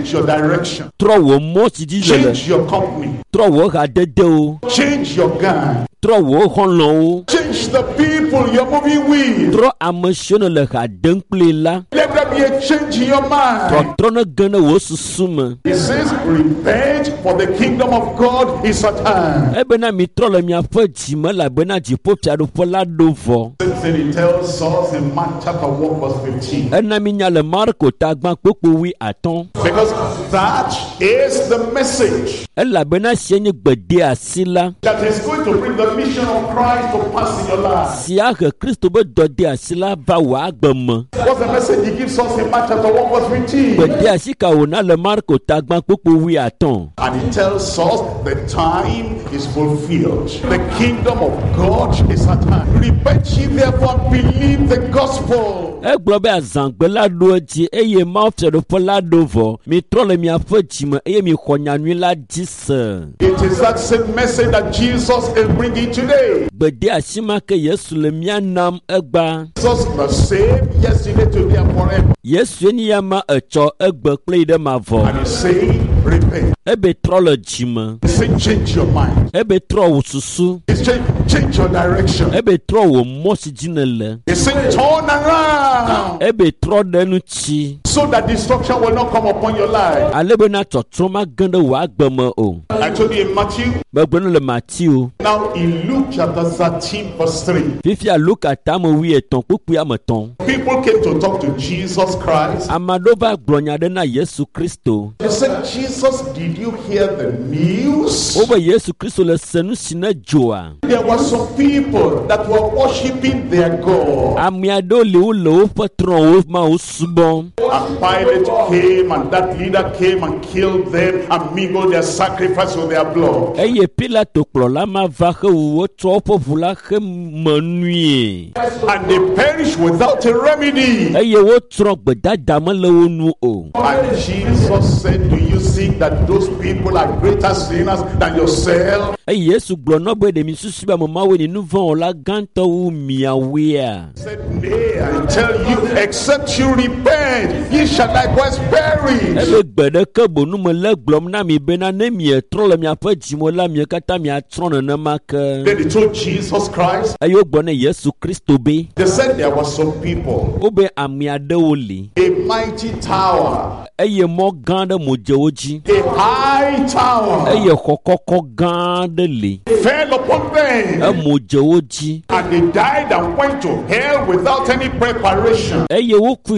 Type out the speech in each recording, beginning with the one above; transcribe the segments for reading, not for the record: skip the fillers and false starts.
Change your direction. Change your company. Change your gang. Change the people you're moving with. Let there be a change in your mind. It says, repent, for the kingdom of God is at hand. It tells us in Mark chapter 1 verse 15. Because that is the message that is going to bring the mission of Christ to pass in your life. What's the message he gives us in Mark chapter 1 verse 15? And he tells us the time is fulfilled. The kingdom of God is at hand. Repent ye therefore and believe the gospel. It is that same message that Jesus is bringing today. Jesus the same yesterday, today, and forever. And he say, repent. He say, change your mind. He say, change your direction. He say, turn around. So that destruction will not come upon your life. I told you in Matthew. Now in Luke chapter 13 verse 3. People came to talk to Jesus Christ. They said, Jesus, did you hear the news? There were some people that were worshiping their God. And Pilate came, and that leader came and killed them and mingled their sacrifice with their blood. And they perished without a remedy. And Jesus said, do you think that those people are greater sinners than yourself? Said, nay, I tell you, except you repent, ye shall likewise perish. Then they told Jesus Christ. They said there were some people. A mighty tower. A high tower fell upon them, and they died and went to hell without any preparation. And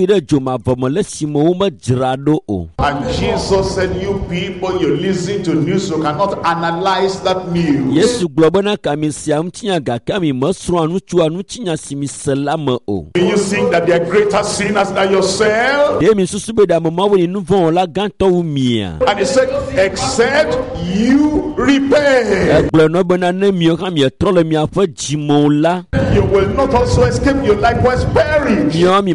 Jesus said, you people, you listen to news, you cannot analyze that news. Do you think that they are greater sinners than yourself? And he said, except you repent, you will not also escape, you likewise perish.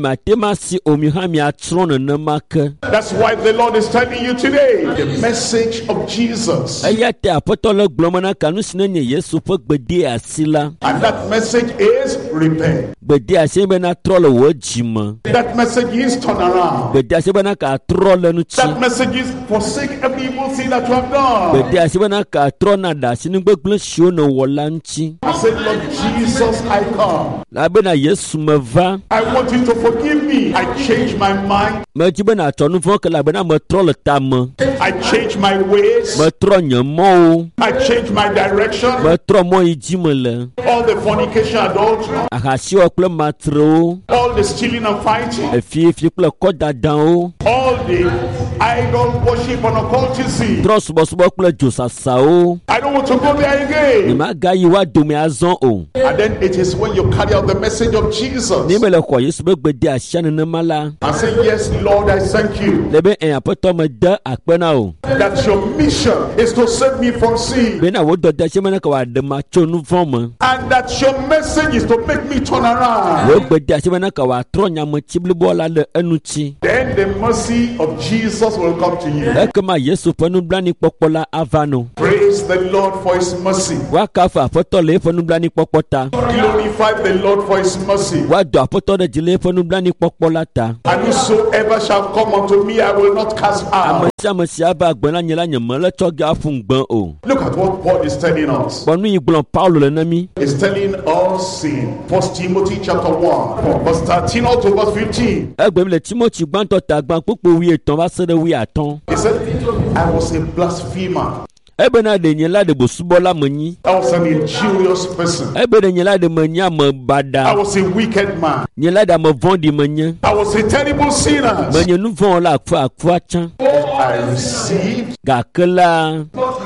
That's why the Lord is telling you today the message of Jesus. And that message is repent. That message is turn around. That message is forsake every evil thing that you have done. I said, Lord Jesus, I come. I want you to forgive me. I change my mind. I change my ways. I change my direction. All the fornication, adultery, all the stealing and fighting, all the idol worship and occultism. I don't want to go there again. And then it is when you carry out the message of Jesus and say, yes, Lord, I thank you that your mission is to save me from sin, and that your message is to make me turn around. Then the mercy of Jesus will come to you. Praise the Lord for his mercy. Glorify the Lord for his mercy. And whosoever shall come unto me, I will not cast out. Amesia ba gbena nyela nyemele choge afungben o. Look at what Paul is telling us. Bonu igbon Paulo le nami. He's telling us in 1 Timothy chapter 1, from verse 13 out to verse 15. Egbe le Timothy gbanto tagban popo wi eton ba se de wi aton. He said, I was a blasphemer. Ebe na de nyela de bosubola menyi. I was an injurious person. Ebe de nyela de menya me bada. I was a wicked man. Nyela da me vondi menye. I was a terrible sinner. Menye nu von la akwa chan. I received. Gakela.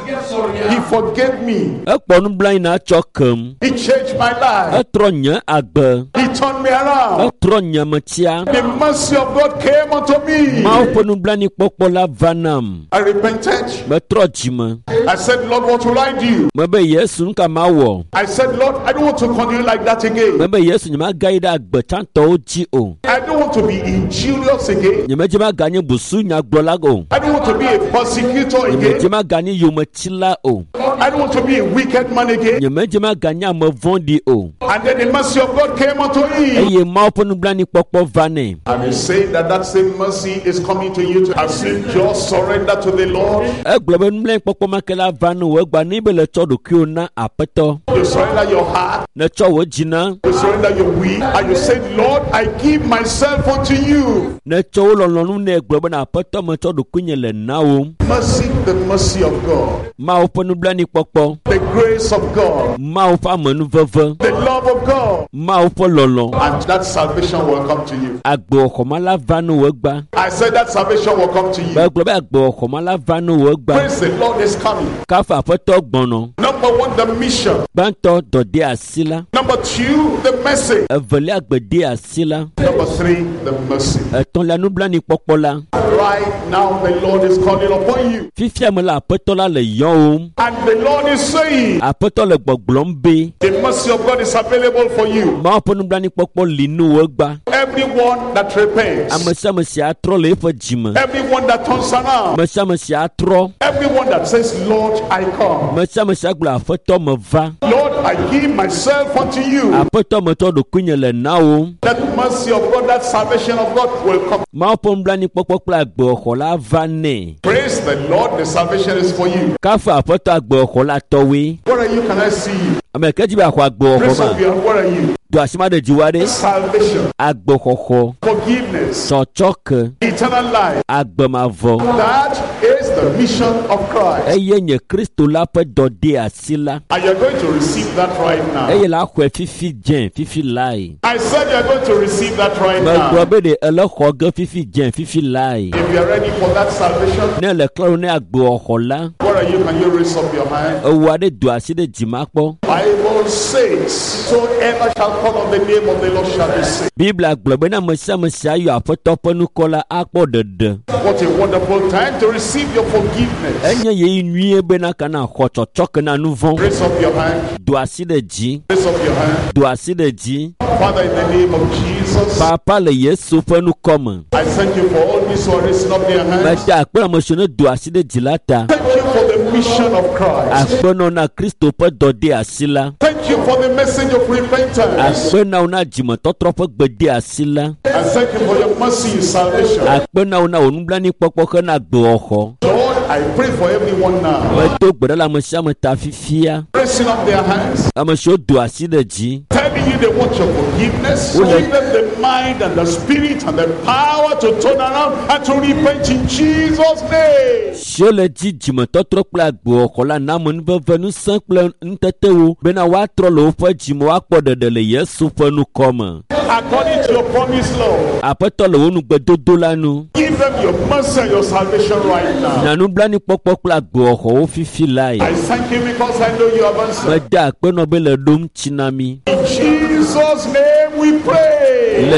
He forgave me. Ekpo nu blan na chokem. He changed my life. Etronye agbe. He turned me around. Etronye metia. The mercy of God came unto me. Ma opo nu blan ni popo la vanam. I repented. Metro jima. I said, Lord, what will I do? Mebe Yesu nka ma wo. I said, Lord, I don't want to continue like that again. Mebe Yesu nyama gaida agbe chanto oji o. I don't want to be injurious again. Nyama jema ganye busu nya gbolago. I don't want to be a persecutor Nyama again. jema ganye yomachila o. I don't want to be a wicked man again. Nyama jema ganye amevondi o. And then the mercy of God came unto him. Eye ma opo nu blan ni popo vane. And he said that same mercy is coming to you as you just surrender to the Lord. Egbe nu blan popo makela vanu we gba ni be le chodo ki ona apeto. You surrender your heart. Ne cho wo jina. You surrender your will. And you say, Lord, I give myself unto you. Ne cho wo lolonu ne egbe na apeto me chodo kunye le na wo. Mercy, the mercy of God. Ma opo nu blan ni popo. The grace of God. Ma opo amenu veve. The love of God. Ma opo lolo. And that salvation will come to you. Agbe okomala vanu we gba. I said that salvation will come to you. Egbe be agbe okomala vanu we gba. Praise the Lord is coming. Kafa apeto gbono. Number one, the mission. Banto dode asila. Number two, the message. Eveli agbede asila. Number three, the mercy. Eton la nu blan ni popo la. Right now, the Lord is calling upon you. Fifia me la apeto la le yon. And the Lord is saying, Apeto le gbogblo be. the mercy of God is available for you. Ma opo nu blan ni popo linu we gba. Everyone that repents, Amesi atro le fo jima. everyone that turns around, Amesi atro. everyone that says, Lord, I come. Amesi agla apeto me va. Lord, I give myself unto you. Apeto me to do kunye le na wo. That mercy of God, that salvation of God will come. Ma opo nu blan ni popo kla agbe oko la vane. Praise the Lord, the salvation is for you. Kafa apeto agbe oko la towe. Where are you? Can I see you? Amekeji ba ko agbe oko Praise ma. of you. Where are you? Do asima de jiwade. Salvation, Agbe oko. forgiveness, Chochoke. eternal life. Agbe mavo. That is the mission of Christ. Eye nye Kristo la pe dode asila. And you're going to receive that right now. Eye la kwe fifi jen, fifi lai. I said you're going to receive that right Me now. gbo be de ele khoge fifi jen, fifi lai. If you're ready for that salvation, Ne le klaro ne agbe oko la. where are you? Can you raise up your hand? Ewa de do asi de jimakpo. Bible says, whosoever shall call on the name of the Lord shall be saved. Bible agbe be na mesi ayo apoto ponu kola akpo dede. What a wonderful time to receive your forgiveness. Enye ye nwie be na kana kho chochoke na nuvon. Raise up your hand. Do asi de ji. Raise up your hand. Do asi de ji. Father, in the name of Jesus, Papa le Yesu ponu come. I thank you for all these who are raising up their hands. Meta akpo mo shone do asi de jilata. Thank you for the mission of Christ. Akpo no na Kristo pe dode asila. Thank you for the message of repentance. Akpo na una jimo totro pe gbede asila. And thank you for your mercy and salvation. Akpo na una onubla ni popo ke na gbe oho. Lord, I pray for everyone now. Me to gbede la mo sha mo ta fifia. Raising up their hands, Amo sho do asi de ji. telling you they want your forgiveness, giving them the mind and the spirit and the power to turn around and to repent in Jesus' name. Sho le ji jimo totro kple gbe oho la na mo nveve nu san kple ntete wo be na wa tro lo fe jimo wa kpo dede le Yesu fe nu kome. According to your promise, Lord, Apeto le wonu gbedodo la nu. give them your mercy and your salvation right now. Na nu bla ni popo kple gbe oho wo fifi lai. I thank you because I know you have answered. Me da akpe no be le dom chinami. In Jesus' name we pray.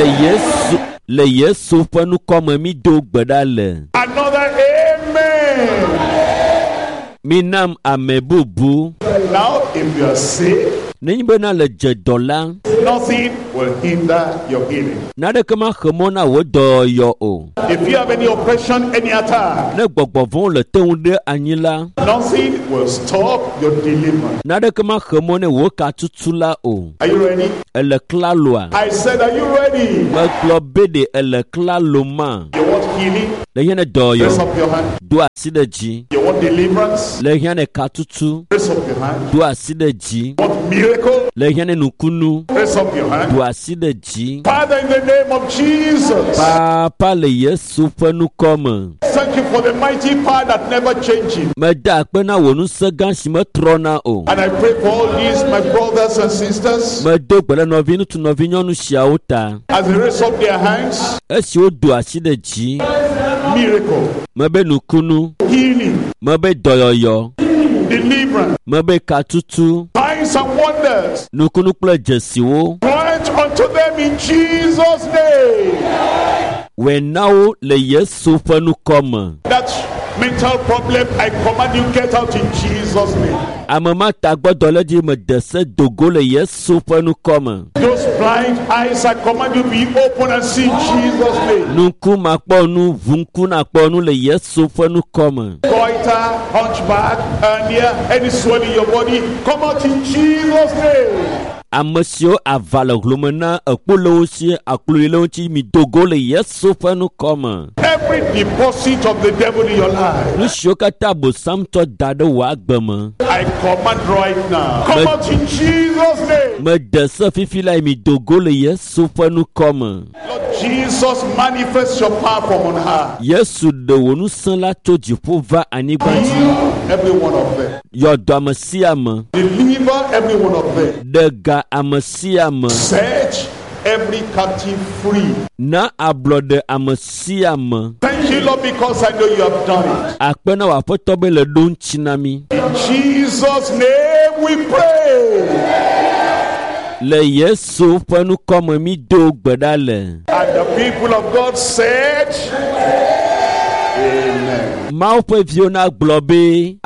Le Yesu fe nu kome mi do gbeda le. Another amen. Mi nam ame bubu. Now, if you are sick, Nenyi be na le je dola. Nothing will hinder your healing. Nade kama khemona wo do yo o. If you have any oppression, any attack, Ne gbogbo le teunde anyila. nothing will stop your deliverance. Nade kama khemone wo ka tutula o. Are you ready? Ele klaloa. I said, are you ready? Me globede ele klaloma. You want healing? Le yene do yo. Raise up your hand. Do asideji. You want deliverance? Le yene katutu. Raise up your hand. Do asideji. Want miracle? Le yene nukunu. Raise up your hand. Do asideji. Father, in the name of Jesus, Papa le Yesu fenu come. thank you for the mighty power that never changes. Me da pe na wonu segan si me trona o. And I pray for all these, my brothers and sisters, Me do gbele novi nu tu novi nyonu shiawo ta. as they raise up their hands, Esi o do asideji. miracle, Me be nukunu. healing, Me be doyoyo. deliverance, Me be katutu. signs and wonders. Nukunu kple jesiwo. Grant unto them in Jesus' name. Wenawo le Yesu fenu come. That mental problem, I command you get out in Jesus' name. Amama ta gbọ́dọ̀ le di me dese dogo le Yesu fenu come. Those blind eyes, I command you be open and see in Jesus' name. Nuku makponu, vunku nakponu le Yesu fenu come. Goiter, hunchback, hernia, any swelling in your body, come out in Jesus' name. Amesio avale glomena ekpolo si aklule onti mi dogo le Yesu fenu come. Every deposit of the devil in your life, Nusio kata bo samto dade wa agbeme. I command right now, come out in Jesus' name. Me dese fifi la mi dogo le Yesu fenu come. Lord Jesus, manifest your power from on high. Yesu de wonu san la to jipo va anigbaji. Heal every one of them. Yodo amesiame. Deliver every one of them. Dega amesiame. Set every captive free. Na ablode amesiame. Thank you, Lord, because I know you have done it. Akpena wa potobe le don chinami. In Jesus' name we pray. Le Yesu fenu come mi do gbedale. And the people of God said, Amen. Mau pe viona globe.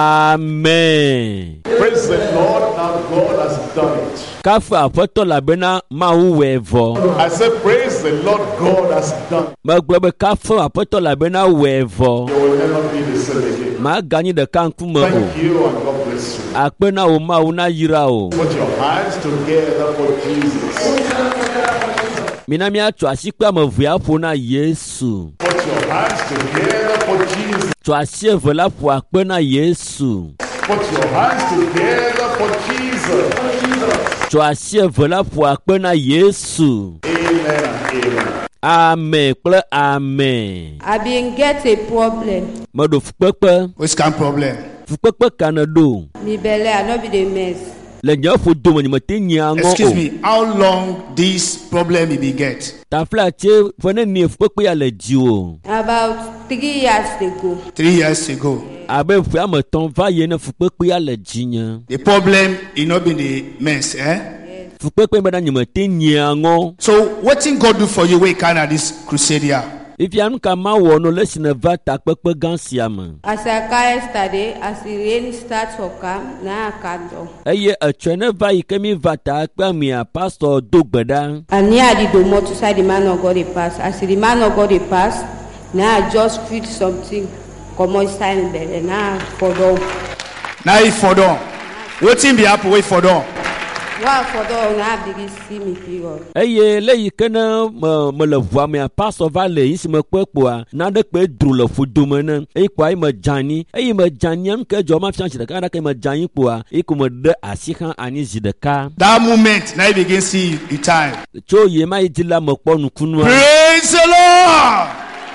Amen. Praise the Lord, now God has done it. Kafa apoto la bena mau wevo. I said, praise the Lord, God has done it. Ma globe kafa apoto la bena wevo. You will never be the same again. Ma gani de kanku me o. Thank you and God bless you. Akpena o ma una yira o. Put your hands together for Jesus. Minami atu asikpa me via pona Yesu. Put your hands together for Jesus. Tu asievo la po akpena Yesu. Put your hands together for Jesus. Tu asievo la po akpena Yesu. Amen and amen. Amen. Ple amen. I been get a problem. Modo fukpekpe. Which kind of problem? Fukpekpe kanado. Me belly, I no be the mess. Le nyofu domo ni mete nyango Excuse o. me, how long this problem you be get? Ta fla che fene ni fukpekpe ya le jiwo. About 3 years ago. 3 years ago. Abe fu ameton va ye ne fukpekpe ya le jinya. The problem you not been the mess, eh? Fukpekpe be na ni mete nyango. So what thing God do for you when you kind of this crusade here? If you am kama wono lesine va ta kpekpe gansiame. As I came yesterday, as the rain starts to come, now I can't do. Eye etwene va ikemi va ta kpe mi a pastor dogbeda. And near the door to say the man of God they pass. As the man of God they pass, now I just feel something. Come on, stand there. Now for them. Now if for them, what thing be happen wait for them? Wow, for them now they see me period. Eye le yikene me le voa mi a pastor va le isi me kpekpoa na de kpe dru le fudume ne. Eye kwa me jani. Eye me jani am ke jo ma fianchi de ka me jani poa. Eye ko me de asikan ani zideka. That moment, now you begin see the time. Cho ye ma idila me kpo nukunua. Praise the Lord!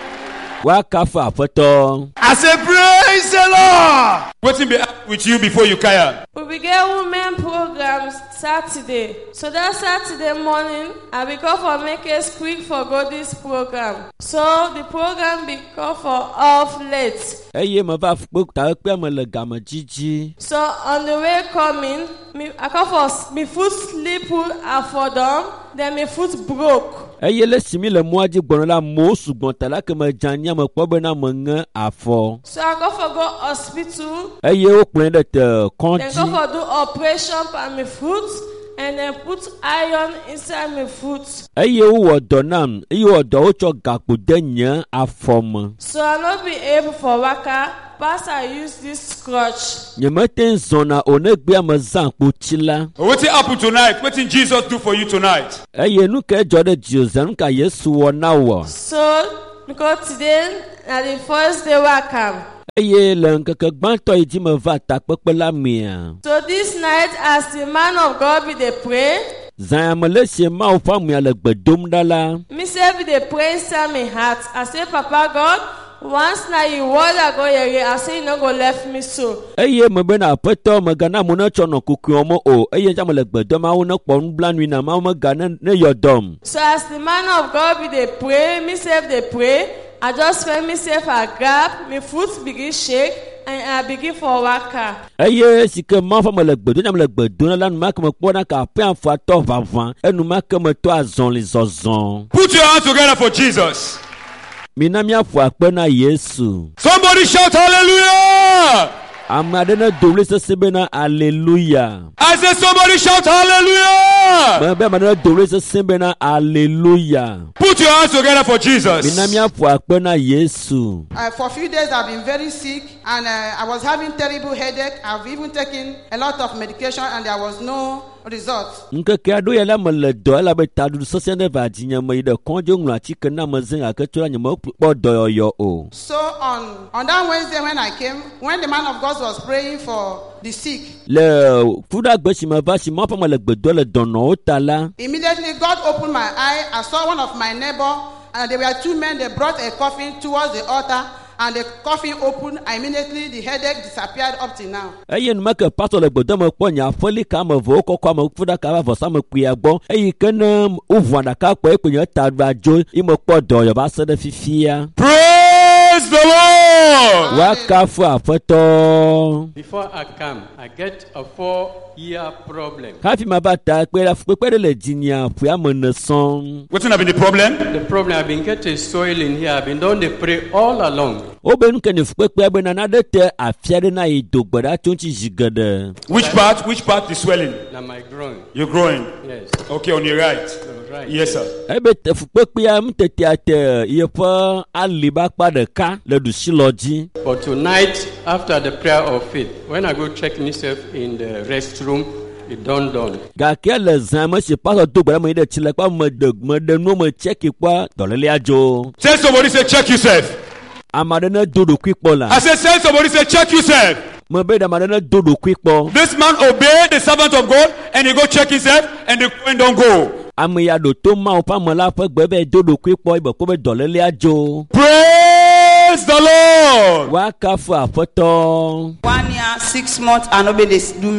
Wa kafa afeto. I say praise the Lord! Waiting be with you before you kaya. We began women programs Saturday. So that Saturday morning, I be called for make a quick for go this program. So the program be called for off late. Eye me va fukpe ta kpe me le game jiji. So on the way coming, I call for me foot slip for them, then my foot broke. Eye le simi le moaji gbono la mo sugbon ta la ke me jani me kpo be na me nge afo. So I go for go hospital. Eye o kple de te Then go konji. for do operation on my foot. and then put iron inside my foot. Eye wɔ dɔ nam, eye wɔ dɔ wotsɔ gakpo de nye afɔ me. So I not be able for waka. Pastor, I use this crutch. Nyemete zɔna onegbe ame zã kpotsi la. What happened tonight? What did Jesus do for you tonight? Eye nu ke dzɔ ɖe dziwozã nu ka Yesu wɔ na wɔ. So because today na the first day I come. Eye le ŋkeke gbãtɔ yi dzi me va takpekpe la mea. So this night, as the man of God be dey pray, Zã me le sie Mawu ƒe amea le gbe dom ɖa la. me say be dey pray inside my heart. I say, Papa God, once na you word I go here, I say you no go left me so. Eye me bena aƒetɔ megana mo ne tsɔ nɔ kukuɔ me o. Eye tsã me le gbe dom Mawu ne kpɔ nublanui na Mawu megane ne yɔ dɔm. So as the man of God be dey pray, me self dey pray. I just feel myself a grab, my foot begin shake, and I begin for waka. Eye si ke Mawu ƒe me le gbe dom nya me le gbe dom la nu ma ke me kpɔ na ka aƒe afɔ atɔ ʋaʋã enu ma ke me tɔ azɔli zɔzɔ. Put your hands together for Jesus. Mina miaƒo akpe na Yesu. Somebody shout hallelujah. Ame aɖe ne do vli sese bena aleluya. I said somebody shout hallelujah. Be ame aɖe ne do vli sese bena aleluya. Put your hands together for Jesus. Mina miaƒo akpe na Yesu. For a few days I've been very sick and I was having terrible headache. I've even taken a lot of medication and there was no result. Nkeke aɖo ya la me le dɔ elabe taɖuɖu sesẽ ɖe va dzinye me yi ɖe kɔndzo ŋlɔ atike na me zẽ gake tso la nye mekpɔ dɔyɔyɔ o. So on that Wednesday when I came, when the man of God was praying for the sick, Le kuɖagbe si me va si Mawu ƒe me le gbe dom le dɔnɔwo ta la. immediately God opened my eye. I saw one of my neighbor and there were two men. They brought a coffin towards the altar and the coffin opened. Immediately the headache disappeared up till now. Eye nu make pastor le gbe dom me kpɔ nye aƒeli ka ame eve wokɔkɔ ame kuɖaka va vɔsamekpuia gbɔ eye ke ne wovua ɖaka kpɔ ekpe nye ta va dzo yi me kpɔ dɔyɔ va se ɖe fifia. Praise the Lord. Wakafu aƒetɔ. Before I come, I get a 4-year problem. Hafi ma va ta kpe la kpekpe ɖe le dzinia ƒea me ne sɔŋ. What's have been the problem? The problem, I've been getting soil in here. I've been doing the pray all along. Wobe nu ke ne kpekpea be nana ɖe te afia ɖe na yi do gbe ɖa tso ŋtsi zi geɖe. Which part is swelling? Now my groin. You're growing. Yes. Okay, on your right. Right. Yes, sir. Ebe te kpekpea tetea te yeƒe ali ƒe akpa ɖeka le ɖusi lɔ dzi. But tonight, after the prayer of faith, when I go check myself in the restroom, it dawned on. Gake le zã me si pastor do gbe ɖe me yi ɖe tsi le kpa me ɖe nu me tseki kpa dɔlélia dzo. Tell somebody, say, check yourself. Ame aɖe ne do ɖokui kpɔ la. I said, tell somebody, say, check yourself. Me be ɖe ame aɖe ne do ɖokui kpɔ. This man obeyed the servant of God and he go check himself and the coin don't go. Ame ya ɖo to Mawu ƒe ame la ƒe gbe be do ɖokui kpɔ ibe kpɔ be dɔlélia dzo. Praise the Lord. Wakafu aƒetɔ. 1 year, 6 months, and nobody do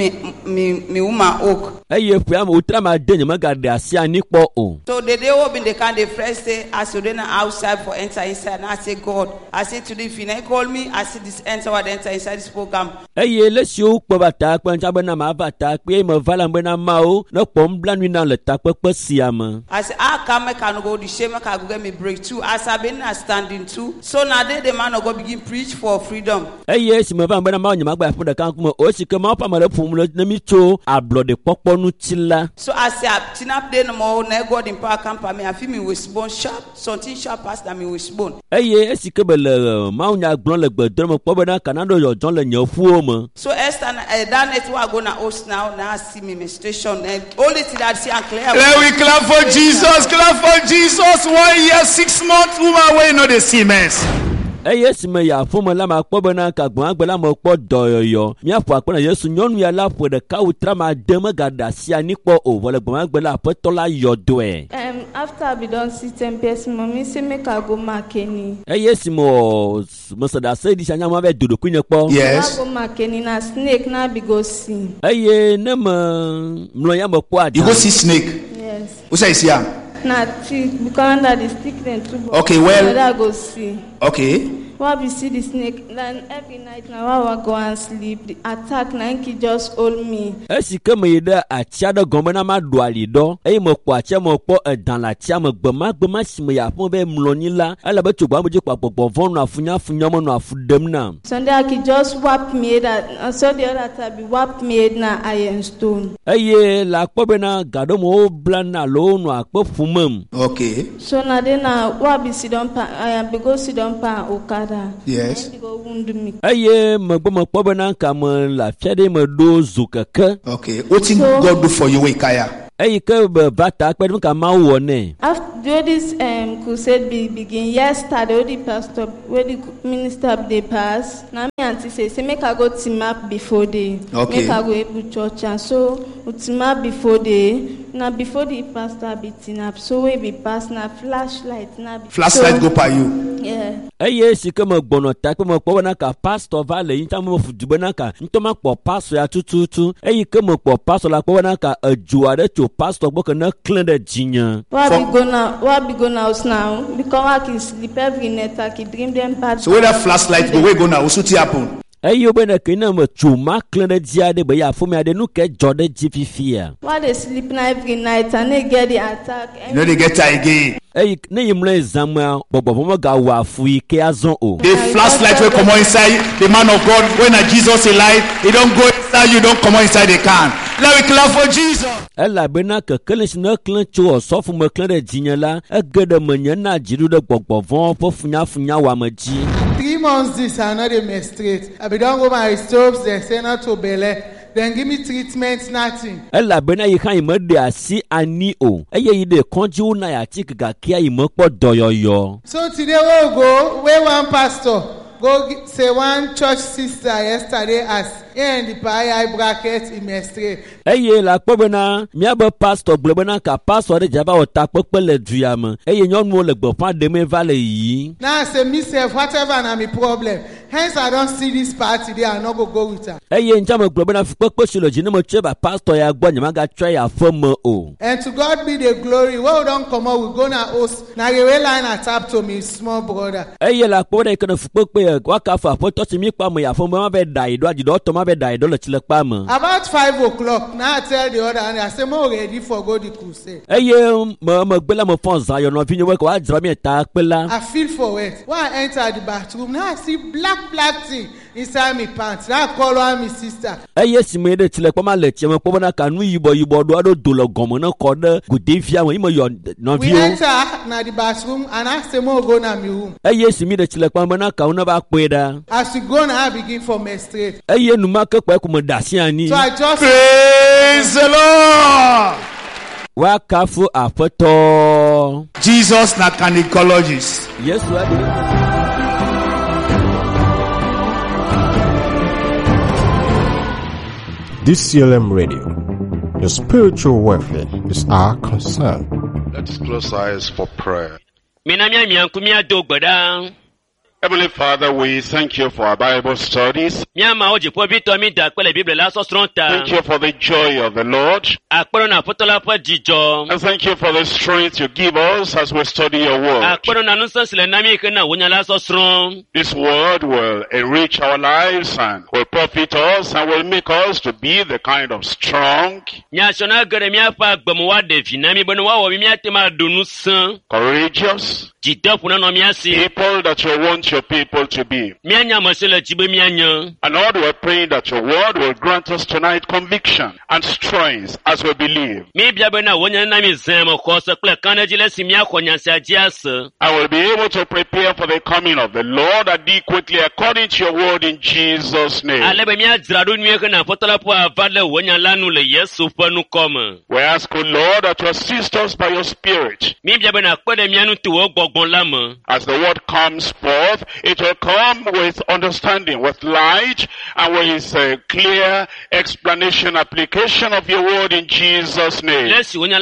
me woman oak. Eye ƒea me wotra ma de nye megaɖe asi anyi kpɔ o. So the day open the can the first day I stood outside for enter inside and I say God, I say today if you not call me, I see this enter inside this program. Eye le siwo kpɔ va takpe ŋtsa bena ma va takpe eye me va la bena Mawu ne kpɔ nublanui na le takpekpe sia me. I say I come make I no go the shame make I go get me breakthrough. As I been standing too. So now the man of God begin preach for freedom. Eye si me va bena Mawu nye ma gba ƒe ɖeka ŋkume o si ke Mawu ƒe ame ɖe ƒom le ne mi tso ablɔɖe kpɔkpɔ nu tsi la. So I say I tin up there no more. Now God in power come for me. I feel me with bone sharp. Something sharp as that me with bone. Eye esi ke be le Mawu nya gblɔm le gbedɔ me kpɔ bena kana ɖo yɔdzɔ le nye ƒuwo me. So Esther, that network I go na host now. Now I see me menstruation. Only thing that I see and clear. Let we clap for Jesus. Clap for Jesus. 1 year, 6 months. Woman, where you know the Siemens. Eye si me ya ƒome la ma kpɔ bena kagbɔn agbe la me kpɔ dɔyɔyɔ. Miaƒo akpe na Yesu nyɔnu ya la ƒo ɖeka wutra ma de megaɖe asi anyi kpɔ o. Vɔ le gbɔn agbe la aƒetɔ la yɔ doe. After I be done system person, mommy say make I go Makeni. Eye si me se da se di sa nya ma be do ɖokui nye kpɔ. Yes. I go Makeni na snake na be go see. Eye ne me mlɔ ya me kpɔ ada. You go see snake. Yes. Who say yeah? Na tree because under the stick then too. Okay, well- I go see. Okay. Why we see the snake? Then every night now I go and sleep. The attack now he just hold me. Esi ke me yede atia de gombe na ma do ali do. E mo po atia mo po dan la tia mo gbema si me ya fun be mloni la. Ala be tugba mo je papọ̀ von na funya mo na fudem na. Sunday he just whap me that. And so the other time he whap me na iron stone. Eye la po be na gado mo blan na lo no akpo fumam. Okay. So now then why be sit down pa I am be go sit down pa Okada. Yes. He go wound me. Eye mo po be na ka mo la fiade mo do zukeke. Okay. What thing God do for you, Ikaya? Eye ke bata akpe ka ma wo ne. After this crusade begin yesterday, the pastor, where the minister they pass. Now me auntie say make I go team up before they. Okay. Make I go able church and so team up before they. Now before the pastor be team up, so we be pass na flashlight na. Flashlight go by you. Yeah. Eye si ke mo gbono ta pe mo po na ka pastor vale yin ta mo fudubo na ka nto ma po pastor ya tututu. Eye ke mo po pastor la po na ka ajuwa de to pastor gbo ke na clean de jinya. Why be go now house now? Because I can sleep every night, I can dream them bad. So where that flashlight go, where go now? What's happen? Ayo be na kina mo chuma clean de dia de be ya fo me ade nu ke jode jififia. Why they sleep now every night and they get the attack? You know they get tired again. Ey ne yimle exam bobo mo ga wa fu ike azon o. The flashlight will come inside the man of God when Jesus is alive. He don't go inside, you don't come inside the can. Let me clap for Jesus. Ela be na ke kele na klen cho so fu mo klen de jinya la e gede menye na jiru de gbogbovon po funya wa maji. 3 months this I know they menstruate. I be don't go my stoves they say not to belle. Then give me treatment, nothing. Ela be na yi kan imo de asi ani o. Eye yi de konju na ya tik ga kia imo po doyoyo. So today we'll go where one pastor go say one church sister yesterday as in the eye bracket in menstruate. Eye la po be na mi abo pastor gbe na ka pastor de jaba o ta pepe le duam. Eye nyon mo le gbo fa de me vale yi. Now say myself whatever na my problem. Hence I don't see this party there I no go with her. Eye nja mo gbe na pepe shilo ji ne mo che ba pastor ya gbo nyama ga try ya fomo o. And to God be the glory. Well don't come out we go na host. Na the way line tap to me small brother. Eye la po de kana pepe wa ka fa po to mi pa mo ya fomo ma be dai do aji do to ma be dai do le chile pa mo. About 5 o'clock now I tell the other and I say more ready for go the crusade. Eye mo gbe la mo fon Zion no fi nwe ko wa jira mi ta pe la. I feel for it. When I enter the bathroom now I see black thing inside my pants. Now I call one my sister. Eye si me de chile pa ma le tie mo po na ka nu yibo do lo gomo na ko de gudi fia mo imo yo no We vi o. enter na the bathroom and I say more go na my room. Eye si me de chile pa mo na ka una ba pe da. As we go now I begin for menstruate. Eye nu ma ke pa ko mo da si ani. So I just Praise the Lord. Wa ka fu afoto. Jesus na gynecologist. Yes wa de. DCLM Radio. Your spiritual welfare is our concern. Let's close our eyes for prayer. Minamia miankumia do gbada. Heavenly Father, we thank you for our Bible studies. Thank you for the joy of the Lord. And thank you for the strength you give us as we study your word. This word will enrich our lives and will profit us and will make us to be the kind of strong, courageous people that you want your people to be. And Lord, we're praying that your word will grant us tonight conviction and strength as we believe. And we'll be able to prepare for the coming of the Lord adequately according to your word in Jesus' name. We ask, O Lord, that you assist us by your Spirit. As the word comes forth, it will come with understanding, with light, and with a clear explanation, application of your word in Jesus' name. And for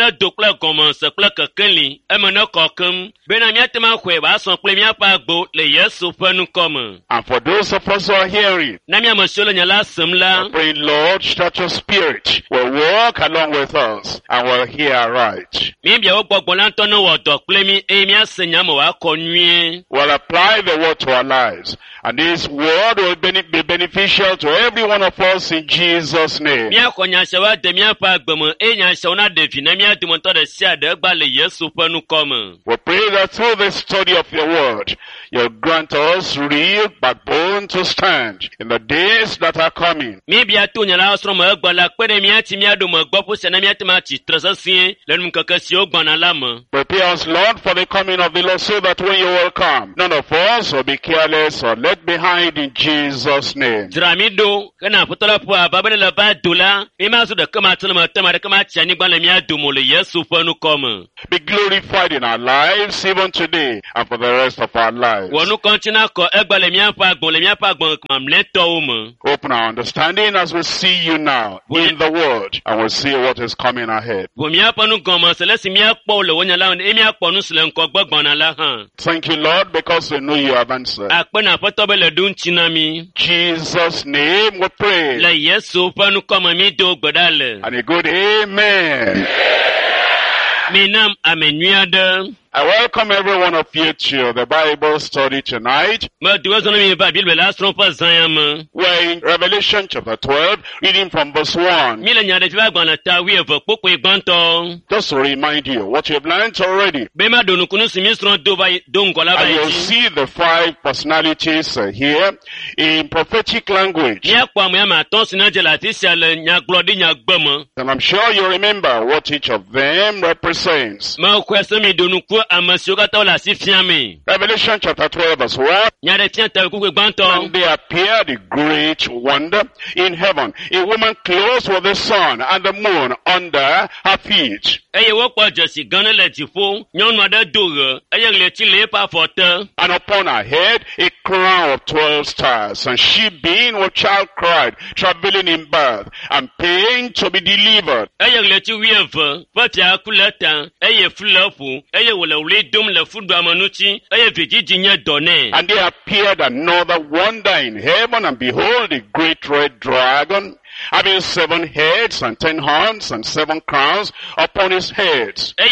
those of us who are hearing, we're praying, Lord, that your Spirit will walk along with us and will hear right. We'll apply the word to our lives. And this word will be beneficial to every one of us in Jesus' name. Mia konyashawa de mia pa gbemo enyashawa devi na mia dumonto de sia de gbale Yesu panu come. We pray that through the study of your word, you'll grant us real backbone to stand in the days that are coming. Mi bia tu nyala osro mo gbala pere mia ti mia do mo gbopo se na mia ti ma ti tresasie lenu kakasi ogbana lama. Prepare us, Lord, for the coming of the Lord, so that when you will come, none of us will be careless or left behind in Jesus' name. Dramido kana putola po babele la ba dola ima so de kama tuma tama de kama chani gbala mia do mo le Yesu panu come. Be glorified in our lives even today and for the rest of our lives. Wonu kontina ko egbale mia pa gbon le mia pa gbon mamleto o. Open our understanding as we see you now in the word, and we'll see what is coming ahead. Thank you, Lord, because we know you have answered. In Jesus' name we pray. And a good amen. I welcome every one of you to the Bible study tonight. We're in Revelation chapter 12, reading from verse 1. Just to remind you what you've learned already. And you'll see the 5 personalities here in prophetic language. And I'm sure you remember what each of them represents. Revelation chapter 12 verse 1. And there appeared a great wonder in heaven, a woman clothed with the sun and the moon under her feet. And upon her head a crown of 12 stars. And she, being with child, cried, travailing in birth, and pain to be delivered. And there appeared another wonder in heaven, and behold, a great red dragon, having 7 heads and 10 horns and 7 crowns upon his heads. And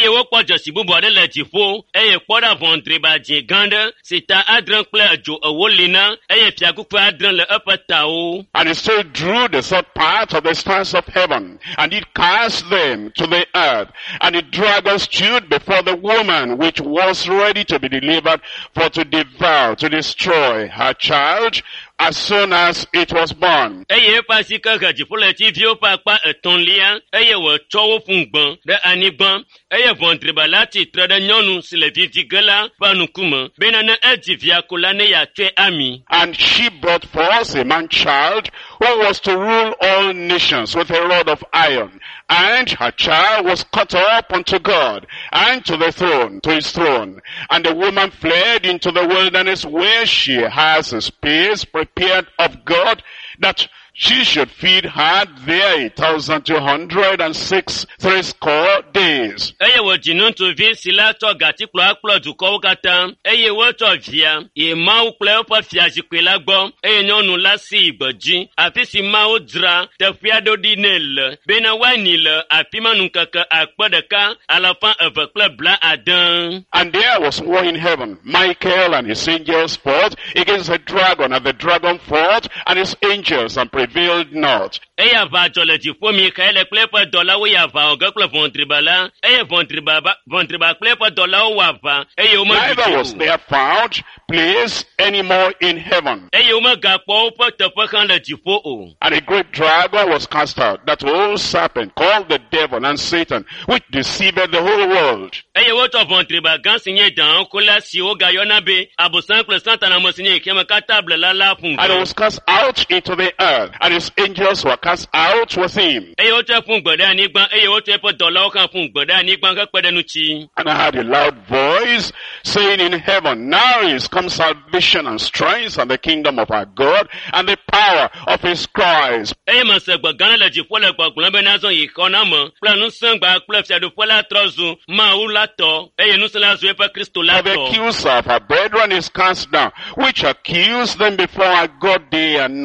he still drew the third part of the stars of heaven, and it cast them to the earth. And the dragon stood before the woman, which was ready to be delivered, for to devour, to destroy her child, as soon as it was born. And she brought forth a man-child, who was to rule all nations with a rod of iron. And her child was caught up unto God, and to the throne, to his throne. And the woman fled into the wilderness, where she has a space prepared of God, that she should feed her there 1,206 threescore days. And there was war in heaven. Michael and his angels fought against the dragon, and the dragon fought and his angels, and prevailed not. Neither was there found place any more in heaven. And a great dragon was cast out, that old serpent called the devil and Satan, which deceived the whole world. And he was cast out into the earth, and his angels were cast out with him. And I heard a loud voice saying in heaven, now is come salvation and strength and the kingdom of our God and the power of his Christ. For the accuser of our brethren is cast down, which accused them before our God day and night.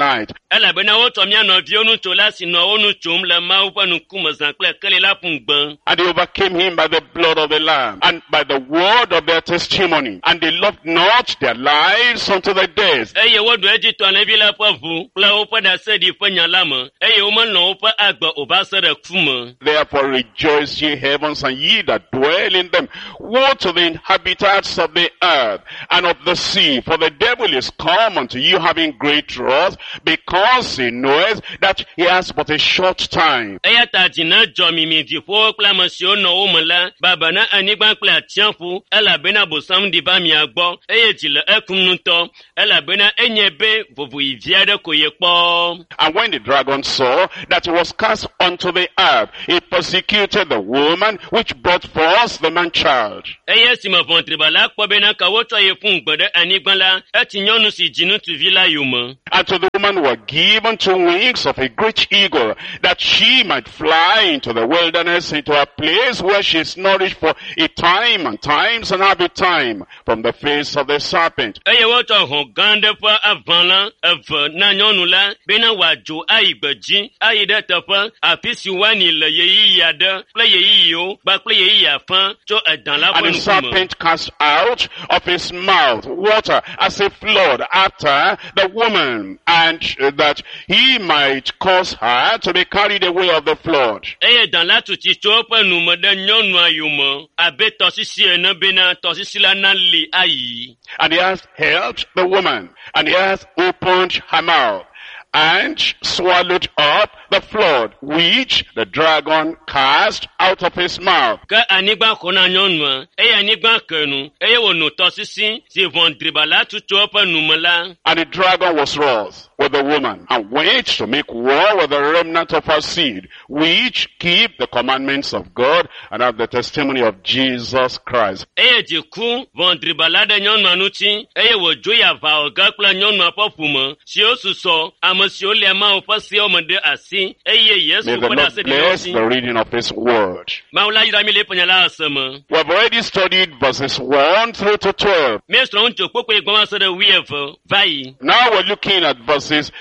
elabena wotɔ mia nɔviwo nu tso la si nɔ wo nu tsom le Mawu ƒe ŋkume zã kple kele la ƒu gbẽ. And they overcame him by the blood of the Lamb and by the word of their testimony. And they loved not their lives unto the death. Eye woɖu Egiptɔlevi la ƒe ʋu kple woƒe ɖaseɖi ƒe nya la me, eye womelɔ woƒe agbe o va se ɖe ku me. Therefore rejoice ye heavens, and ye that dwell in them. Woe to the inhabitants of the earth and of the sea, for the devil is come unto you having great wrath, because he knoweth that he has but a short time. Eya ta dzi ne dzɔ mimi dziƒowo kple ame siwo nɔ wo me la, baba na anyigba kple atsiaƒu, elabena bosam ɖi va mia gbɔ, eye dzi le ekum nutɔ, elabena enye be vovoyivi aɖe ko ye kpɔ. And when the dragon saw that he was cast unto the earth, he persecuted the woman which brought forth the man-child. Eye esime vɔ̃triba la kpɔ bena ka wotsɔ ye ƒu gbe ɖe anyigba la, eti nyɔnu si dzi ŋutsuvi la yome. And to the woman were given 2 wings of a great eagle, that she might fly into the wilderness, into a place where she is nourished for a time and times and half a time from the face of the serpent. Eye wotsɔ hɔ̃ gã ɖe ƒe aʋa la eve na nyɔnu la bena wòadzo ayi gbedzi, ayi ɖe teƒe afi si woani le yeyiyi aɖe kple yeyiyiwo kpakple yeyiyi afã tso edã la ƒe And the ŋkume. serpent cast out of his mouth water as a flood after the woman, and that he might cause her to be carried away of the flood. Eye dã la tu tsi tso eƒe nu me ɖe nyɔnua yome abe tɔsisi ene bena tɔsisi la nali ayi. And he hath held the woman, and he hath opened her mouth, and swallowed up the flood which the dragon cast out of his mouth. Ke anyigba xɔ na nyɔnua, eye anyigba ke nu, eye wòno tɔsisi si vɔ̃driba la tu tso eƒe nu me la. And the dragon was wroth with the woman, and went to make war with the remnant of her seed, which keep the commandments of God and have the testimony of Jesus Christ. Eye dzi ku vɔ̃driba la ɖe nyɔnua ŋuti, eye wòdzoe aʋawɔgã kple nyɔnua ƒe ƒume, siwo susɔ, ame siwo lia Mawu ƒe seawo me ɖe asi, eye Yesu May the ƒe Lord ɖaseɖi ɖe bless asi. the reading of His word. Mawu la yra mi le eƒe nya la ase me. We have already studied verses 1 through to 12. Míesrɔ̃ ŋu tso kpokpoe gbɔ va se ɖe 12 va yi. Now we're looking at verses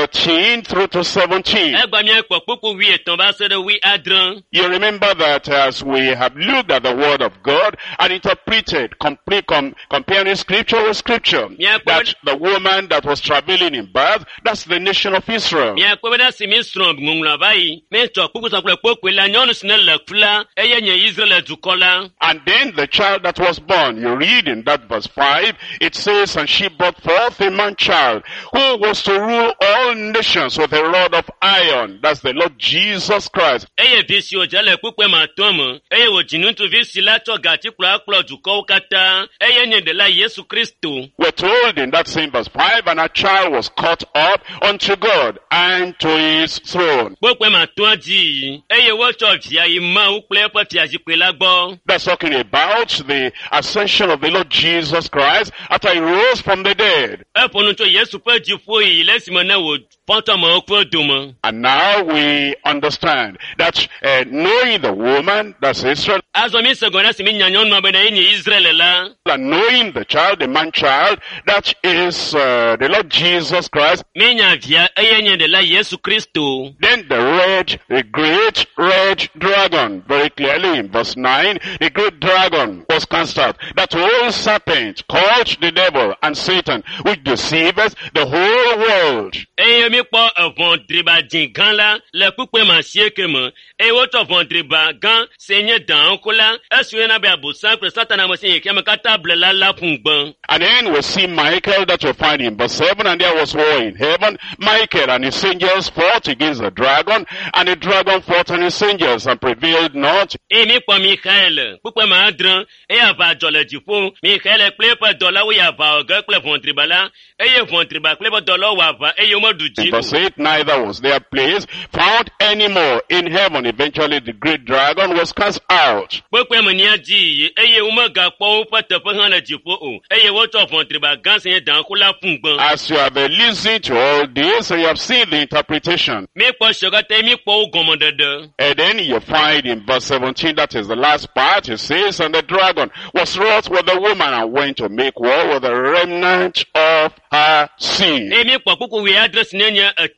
13 through to 17. Egba míakpɔ kpokpo 13 va se ɖe 17. You remember that as we have looked at the word of God and interpreted, comparing scripture with scripture, that the woman that was travailing in birth, that's the nation of Israel. Míakpɔ bena si míesrɔ̃ ŋuŋlɔ va yi, míetsɔ kpokpo sɔ kple kpokpoe la nyɔnu si ne le ku la, eye nye Israel dukɔ la. And then the child that was born, you read in that verse 5, it says, and she brought forth a man-child who was to rule all nations with a rod of iron. That's the Lord Jesus Christ. Eye vi si wòdze le kpokpoe matɔ me, eye wòdzi ŋutsuvi si la tsɔ gati kplɔ dukɔwo katã, eye nye ɖela Yesu Kristo. We're told in that same verse 5, and a child was caught up unto God and to his throne. Kpokpoe matɔa dzi, eye wotsɔ via yi Mawu kple eƒe fiazikpui la gbɔ. That's talking about the ascension of the Lord Jesus Christ after he rose from the dead. Eƒo nu tso Yesu ƒe dziƒo yi le esime ne wòfɔtɔ amewo ƒe dome. And now we understand that knowing the woman, that's Israel, Azɔ mi se gɔ na si mi nya nyɔnua bena ye nye Israel la. and knowing the child, the man-child, that is the Lord Jesus Christ. Mi nya via eye nye ɖela Yesu Kristo. Then the great red dragon, very clearly in verse 9, the great dragon was cast out. That old serpent called the devil and Satan, which deceiveth the whole world. Eye mi kpɔ vɔ̃driba dzĩ gã la le kpukpoe ma sieke me, eye wotsɔ vɔ̃driba gã si nye dãŋku la, esi woyɔna be Abosam kple Satana me si yi ke me katã ble la ƒu gbẽ. And then we see Michael that you find in verse 7, and there was war in heaven. Michael and his angels fought against the dragon, and the dragon fought and his angels and prevailed not. Eye mi kpɔ Mikael, kpukpoe ma adre, eye aʋa dzɔ le dziƒo, Mikael kple eƒe dɔlawo yi aʋawɔge kple vɔ̃driba la, eye vɔ̃driba kple eƒe dɔlawo wɔ aʋa, eye womeɖu dzi In verse 8, neither was their place found anymore in heaven. Eventually the great dragon was cast out. Kpokpoe me nia dzi, eye womegakpɔ woƒe teƒe hã le dziƒo o, eye wotsɔ vɔ̃driba gã si nye dãŋku la ƒu gbẽ. As you have listened to all this, you have seen the interpretation. Mi kpɔ se katã, mi kpɔ wo gɔmɔɖeɖe. And then you find in verse 17, that is the last part, it says, and the dragon was wroth with the woman and went to make war with the remnant of her seed. Eye mi kpɔ kpukpu wi adre si ne nye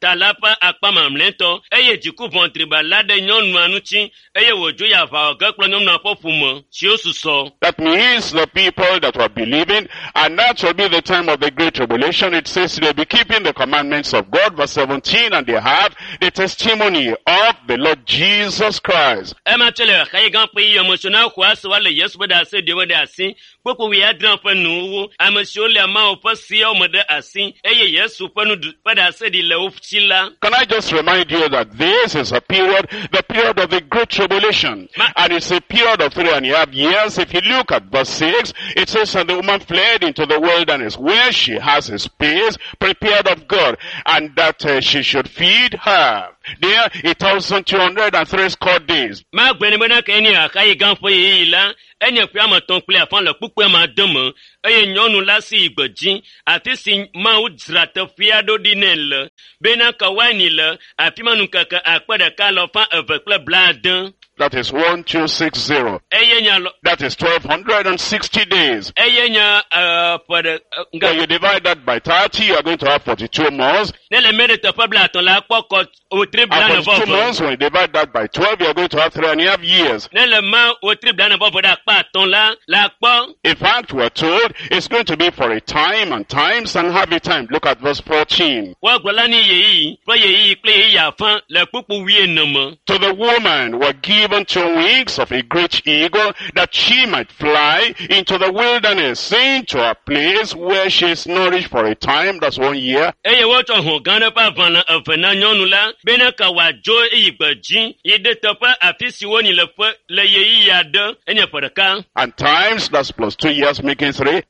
talapa akpamamlento eye jiku vontriba lade nyonu anuchi eye wojo ya va ogeklo nyonu apofumo si osuso. That means the people that were believing, and that will be the time of the great tribulation. It says they'll be keeping the commandments of God, verse 17, and they have the testimony of the Lord Jesus Christ. Emma tele kaigan pe emotional kwase wale yesu bada se de wada asin popo we adran pa nu amasiole ama opasi o mode asin eye yesu pa nu bada se de le ofchila. Can I just remind you that this is a period, the period of the great tribulation, and it's a period of 3.5 years. If you look at verse 6, it says, and the woman fled into the wilderness, where she has a space prepared of God, and that she should feed her. There, 1,203 score days. Ma gbenebena ke ni akai gan fo yi la enye pe amaton ple afan le pupu ma domo eye nyonu la si igbojin ati si ma u zrata fiado dinel bena ka wani le api manu kaka akpada ka lo fa avec bladan. That is 1260. That is 1,260 days. When you divide that by 30, you are going to have 42 months. And 42 months, when you divide that by 12, you are going to have 3.5 years. In fact, we are told it's going to be for a time and times and half a time. Look at verse 14. To the woman were given 2 wings of a great eagle, that she might fly into the wilderness, saying to a place where she is nourished for a time, that's 1 year. And times, that's plus 2 years, making 3.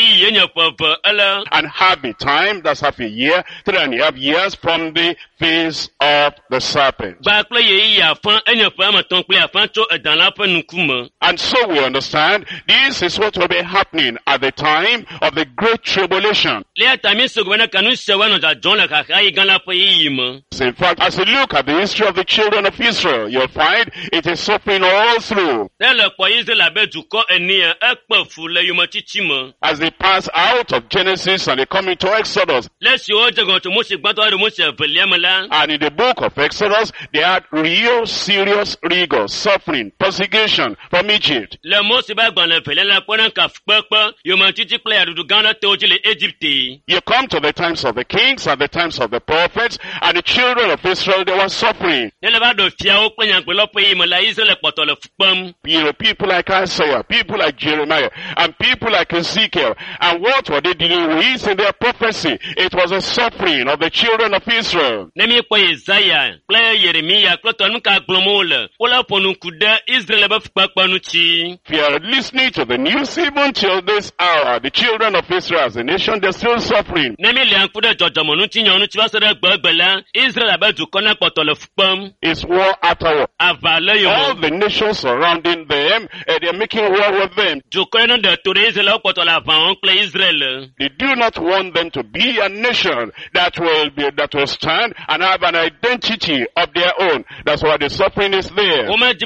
And half a time, that's half a year, 3.5 years from the face of the serpent. And so we understand this is what will be happening at the time of the great tribulation. In fact, as you look at the history of the children of Israel, you'll find it is suffering all through. As they pass out of Genesis and they come into Exodus. And in the book of Exodus, they had real serious rigor, suffering, persecution from Egypt. You come to the times of the kings and the times of the prophets, and the children of Israel, they were suffering. People like Isaiah, people like Jeremiah, and people like Ezekiel. And what were they dealing with in their prophecy? It was a suffering of the children of Israel. If you are listening to the news, even till this hour, the children of Israel as a nation, they're still suffering. It's war after war. All the nations surrounding them, they're making war with them. They do not want them to be a nation that will stand and have an identity of their own. That's why the suffering is there.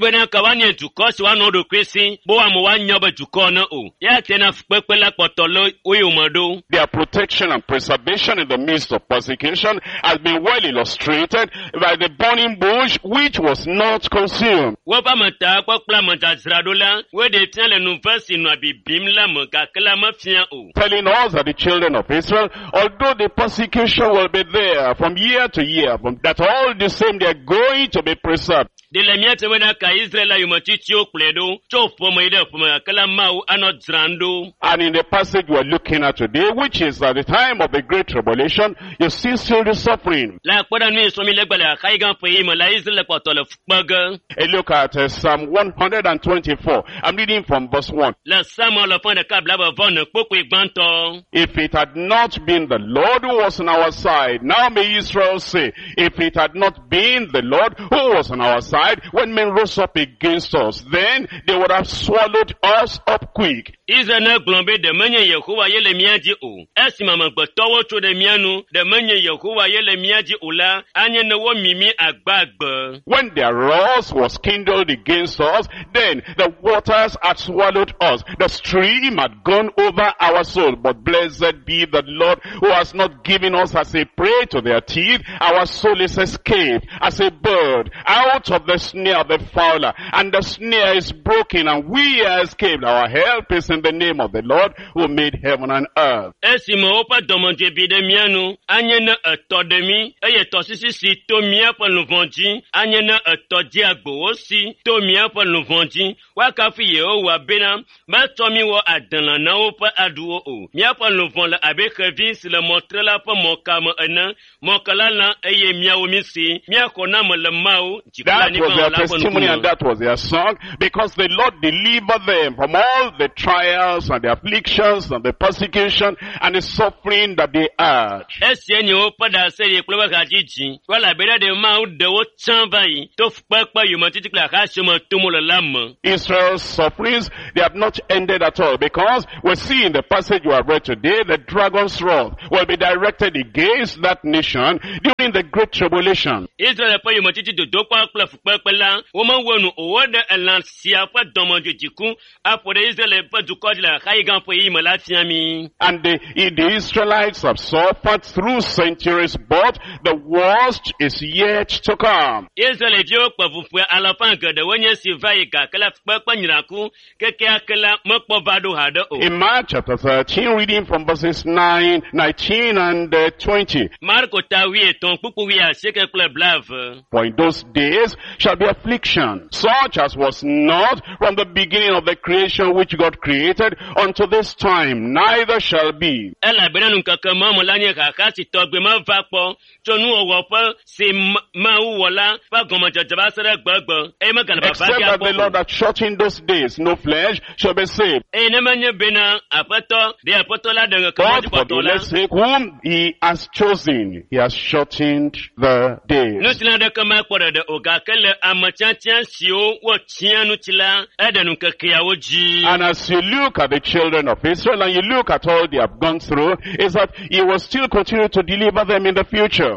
Their protection and preservation in the midst of persecution has been well illustrated by the burning bush which was not consumed. Telling us that the children of Israel, although the persecution will be there from year to year, that all the same they are going to be preserved. And in the passage we are looking at today, which is at the time of the great tribulation, you see still the suffering. A look at Psalm 124. I'm reading from verse 1. If it had not been the Lord who was on our side, now may Israel say, if it had not been the Lord who was on our side, when men rose up against us, then they would have swallowed us up quick. Israel nye Yehowa yele miaji ula, anye ne wo mimi agbagbe. When their wrath was kindled against us, then the waters had swallowed us. The stream had gone over our soul. But blessed be the Lord who has not given us as a prey to their teeth. Our soul is escaped as a bird out of the snare of the fowler. And the snare is broken and we are escaped. Our help is in the name of the Lord who made heaven and earth. Esimo opa domonje bide mianu, anye ne etodemi, eye tosisi si to mia pa luvonji, anye ne etodi agbo osi, to mia pa luvonji, wakafi Yehowa bena, ma tomi wo adana na opa aduo o. Mia pa luvon la abe kevis le montre la pa mokama ena, mokala na eye mia omisi, mia kona mo le mau, that was their testimony and that was their song, because the Lord delivered them from all the trials and the afflictions and the persecution and the suffering that they had. Israel's sufferings, they have not ended at all, because we see in the passage we have read today, the dragon's wrath will be directed against that nation during the Great Tribulation. And the Israelites have suffered through centuries, but the worst is yet to come. In Mark chapter 13, reading from verses 9, 19 and 20. For in those days shall be affliction, such as was not from the beginning of the creation which God created unto this time, neither shall be. Except that the Lord hath shortened those days, no flesh shall be saved. But for the elect's sake, whom he has chosen, he has shortened the days. And as you look at the children of Israel and you look at all they have gone through, is that he will still continue to deliver them in the future.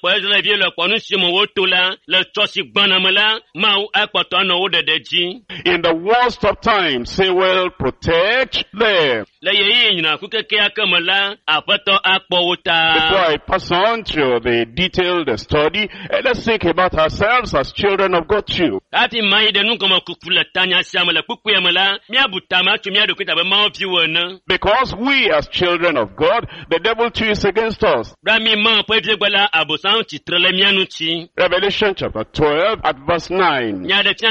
In the worst of times, he will protect them. Before I pass on to the detailed study, let's think about ourselves as children of God too. Because we as children of God, the devil too is against us. Revelation chapter 12 at verse 9.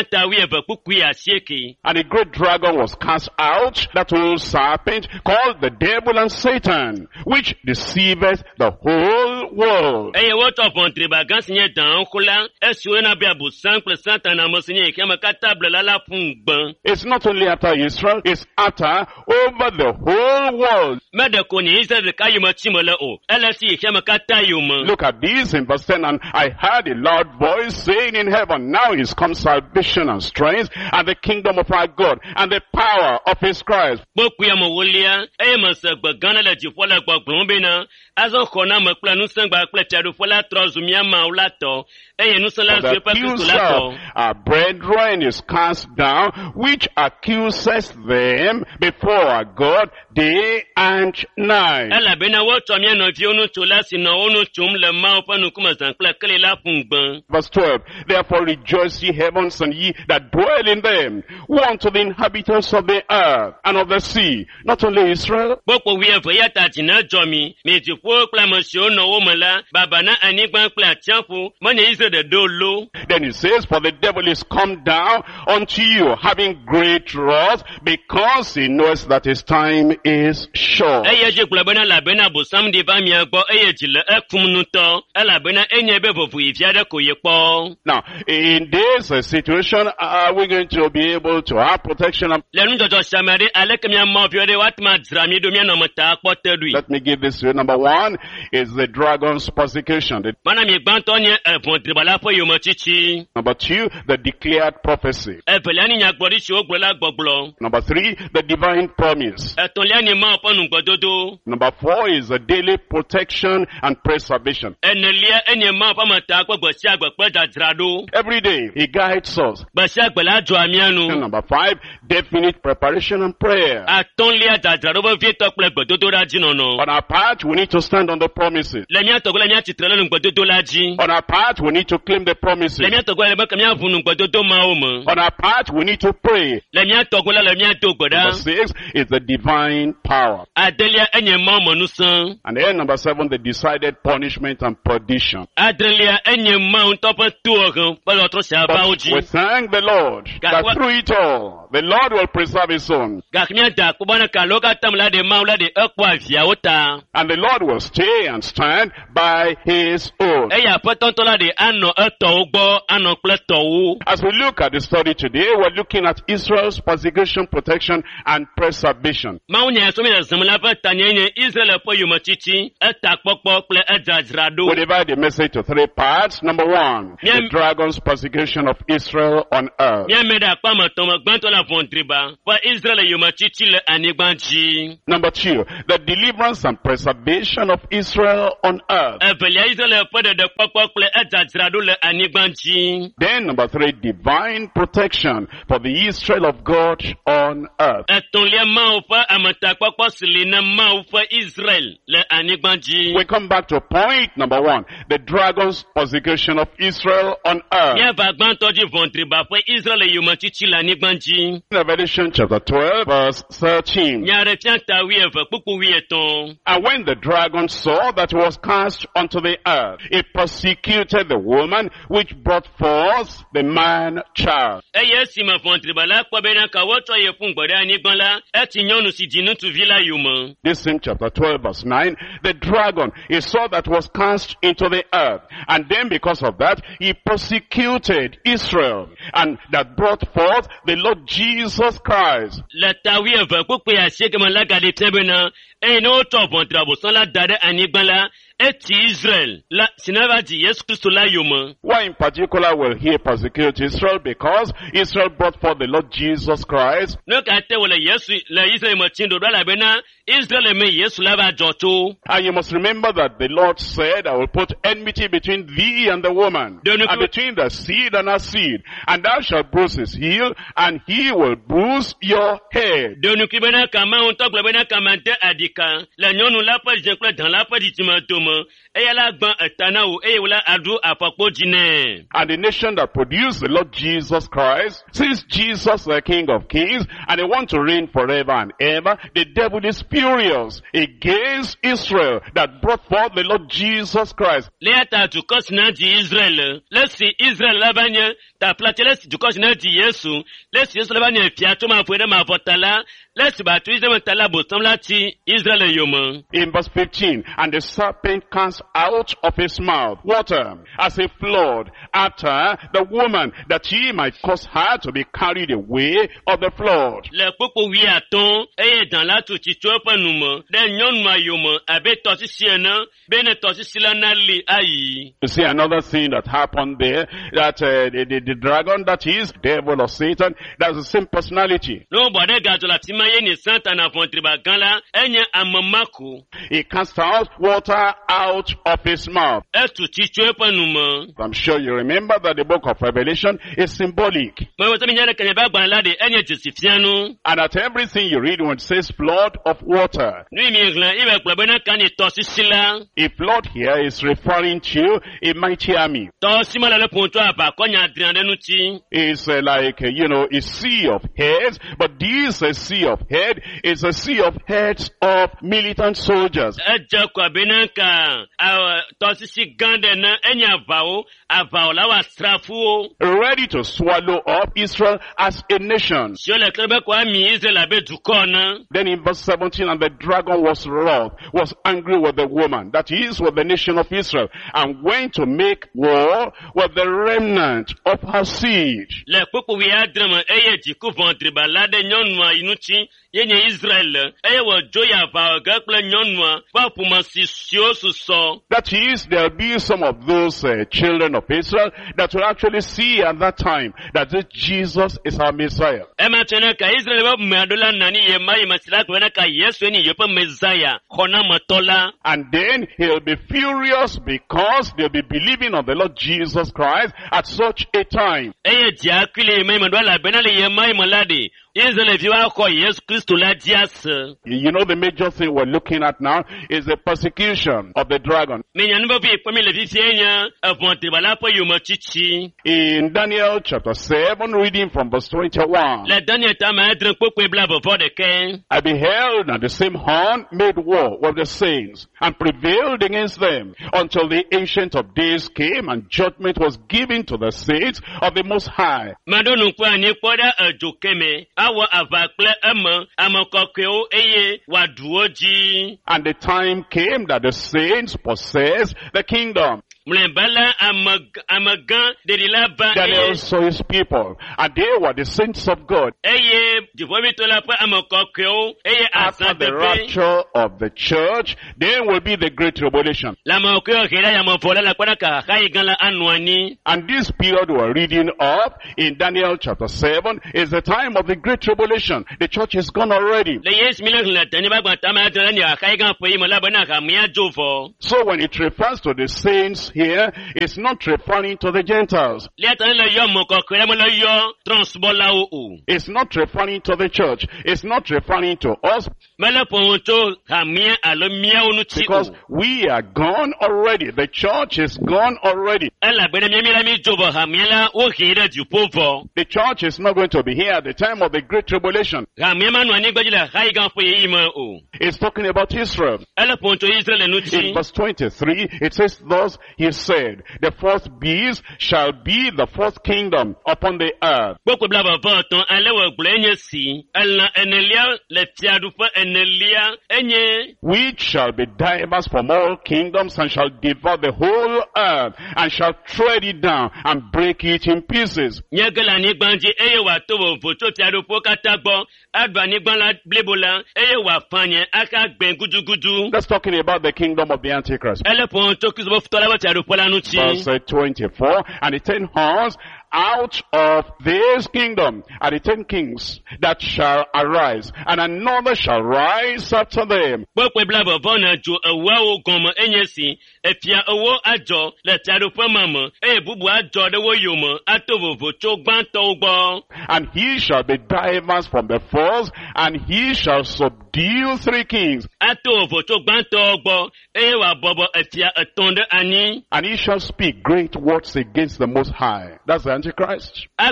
And a great dragon was cast out, that old serpent called the devil and Satan, which deceiveth the whole world. It's not only after Israel, it's after over the whole world. Look at this in verse 10. And I heard a loud voice saying in heaven, now is come salvation and strength and the kingdom of our God and the power of his Christ. For the accuser, our brethren, is cast down, which accuses them before our God day and night. Verse 12. Therefore rejoice ye heavens and ye that dwell in them. Woe unto the inhabitants of the earth and of the sea, not only Israel. Then he says, for the devil is come down unto you, having great wrath, because he knows that his time is short. Now, in this situation, are we going to be able to have protection? Let me give this to you. Number one is the dragon's persecution. Number two, the declared prophecy. Number three, the divine promise. Number four is the daily protection protection, and preservation. Every day, He guides us. Number 5, definite preparation and prayer. On our part, we need to stand on the promises. On our part, we need to claim the promises. On our part, we need to pray. Number 6 is the divine power. And then number 7, the decided punishment and perdition. But we thank the Lord that through it all, the Lord will preserve His own. And the Lord will stay and stand by His own. As we look at the study today, we're looking at Israel's persecution, protection, and preservation. We divide the message to 3 parts. Number 1, the dragon's persecution of Israel on earth. Number 2, the deliverance and preservation of Israel on earth. Then number 3, divine protection for the Israel of God on earth. We come back to point number 1, the dragon's persecution of Israel on earth. Revelation chapter 12 verse 13. And when the dragon saw that he was cast onto the earth, it persecuted the woman which brought forth the man child. This same chapter 12 verse 9, the dragon, he saw that was cast into the earth, and then because of that, he persecuted Israel, and that brought forth the Lord Jesus Christ. Why in particular will he persecute Israel? Because Israel brought forth the Lord Jesus Christ. And you must remember that the Lord said, I will put enmity between thee and the woman, and between the seed and her seed, and thou shalt bruise his heel, and he will bruise your head. And the nation that produced the Lord Jesus Christ, since Jesus the King of Kings, and they want to reign forever and ever, the devil is furious against Israel that brought forth the Lord Jesus Christ. In verse 15, and the serpent cast out of his mouth water as a flood after the woman, that he might cause her to be carried away of the flood. You see another thing that happened there, that the dragon, that is devil or Satan, that's the same personality. He cast out water out of his mouth. I'm sure you remember that the book of Revelation is symbolic. And at everything you read when it says flood of water, a flood here is referring to a mighty army. It's like, a sea of heads, but this a sea of head is a sea of heads of militant soldiers. Ready to swallow up Israel as a nation. Then in verse 17, and the dragon was wroth, was angry with the woman, that is, with the nation of Israel, and went to make war with the remnant of her seed. for. That is, there'll be some of those children of Israel that will actually see at that time that this Jesus is our Messiah. Ema tena ka Israel ba madola nani ye mai masila kwena ka Yesu ni yopa Messiah khona matola. And then he'll be furious because they'll be believing on the Lord Jesus Christ at such a time. Eye diakile mai madola benale ye mai maladi. You know, the major thing we're looking at now is the persecution of the dragon. In Daniel chapter 7, reading from verse 21. I beheld, and the same horn made war with the saints, and prevailed against them, until the Ancient of Days came, and judgment was given to the saints of the Most High. And the time came that the saints possessed the kingdom. Daniel saw his people, and they were the saints of God. After the rapture of the church, there will be the great tribulation. And this period we're reading of in Daniel chapter 7 is the time of the great tribulation. The church is gone already. So when it refers to the saints here, it's not referring to the Gentiles. It's not referring to the church. It's not referring to us. Because we are gone already. The church is gone already. The church is not going to be here at the time of the great tribulation. It's talking about Israel. In verse 23, it says, thus he said, the fourth beast shall be the fourth kingdom upon the earth, which shall be diverse from all kingdoms, and shall devour the whole earth, and shall tread it down, and break it in pieces. That's talking about the kingdom of the Antichrist. Verse 24, and the 10 horns out of this kingdom are the 10 kings that shall arise, and another shall rise after them. And he shall be diverse from the first, and he shall subdue 3 kings. And he shall speak great words against the Most High. That's the Antichrist. And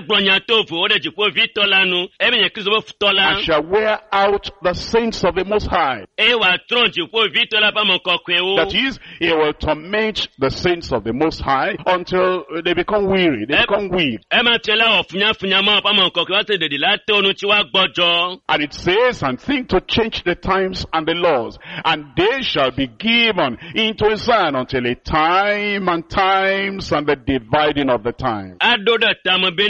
shall wear out the saints of the Most High. That is, he will torment the saints of the Most High until they become weary, they become weak. And it says, and think to change the times and the laws, and they shall be given into his hand until a time and times and the dividing of the time. That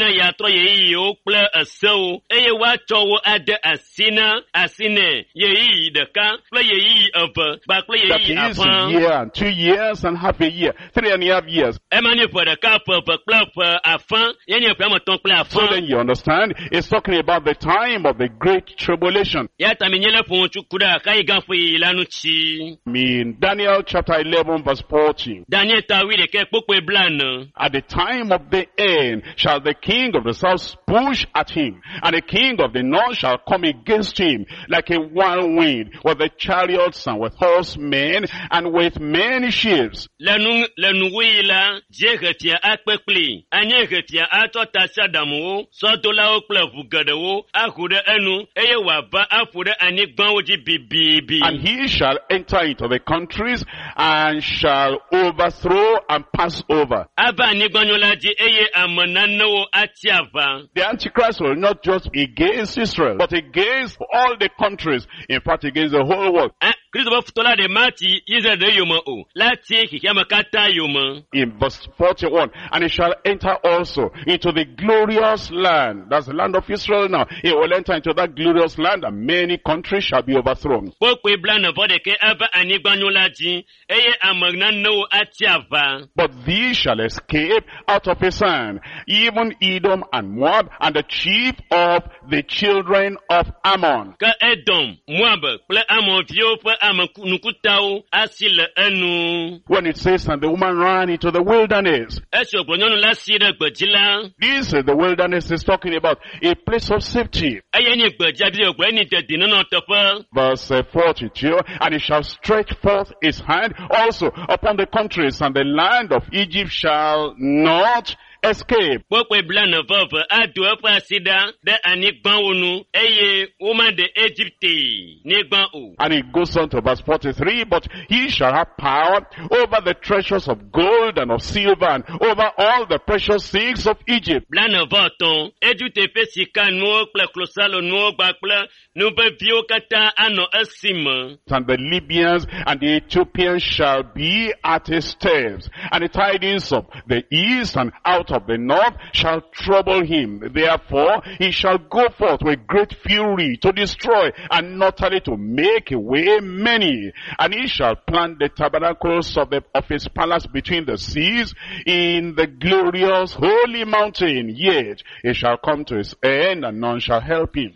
is a year and 2 years and half a year, 3.5 years. So then you understand, it's talking about the time of the great tribulation. In Daniel chapter 11 verse 14. At the time of the end shall the king of the south push at him, and the king of the north shall come against him like a whirlwind, with the chariots and with horsemen and with many ships. And he shall enter into the countries and shall overthrow and pass over. The Antichrist will not just against Israel, but against all the countries, in fact against the whole world. Kristo futola de mati Israel de yoma o. Lati kikama kata yoma. In verse 41, and he shall enter also into the glorious land. That's the land of Israel now. He will enter into that glorious land, and many countries shall be overthrown. But these shall escape out of his hand, even Edom and Moab, and the chief of the children of Ammon. When it says, and the woman ran into the wilderness, this is the wilderness is talking about a place of safety. Verse 42, and he shall stretch forth his hand also upon the countries, and the land of Egypt shall not escape. And it goes on to verse 43, but he shall have power over the treasures of gold and of silver and over all the precious things of Egypt. And the Libyans and the Ethiopians shall be at his steps, and the tidings of the east and out of the north shall trouble him. Therefore he shall go forth with great fury to destroy, and utterly to make away many. And he shall plant the tabernacles of his palace between the seas in the glorious holy mountain. Yet it shall come to his end, and none shall help him.